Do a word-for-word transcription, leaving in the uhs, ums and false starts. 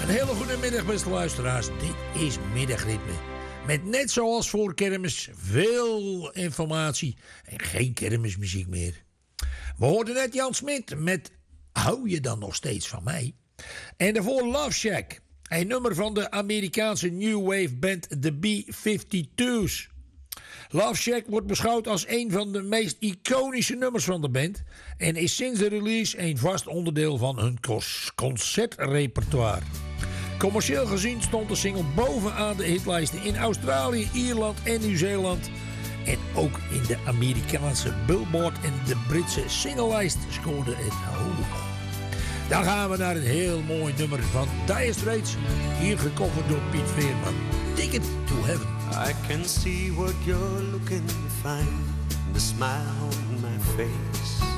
Een hele goede middag, beste luisteraars. Dit is Middagritme. Met net zoals voor kermis veel informatie en geen kermismuziek meer. We hoorden net Jan Smit met Hou je dan nog steeds van mij? En daarvoor Love Shack. Een nummer van de Amerikaanse New Wave band The B vijfentwintig's. Love Shack wordt beschouwd als een van de meest iconische nummers van de band en is sinds de release een vast onderdeel van hun concertrepertoire. Commercieel gezien stond de single bovenaan de hitlijsten in Australië, Ierland en Nieuw-Zeeland. En ook in de Amerikaanse Billboard en de Britse singlelijst scoorde het hoog. Dan gaan we naar een heel mooi nummer van Dire Straits, hier gecoverd door Piet Veerman. Ticket to Heaven. I can see what you're looking to find, the smile on my face.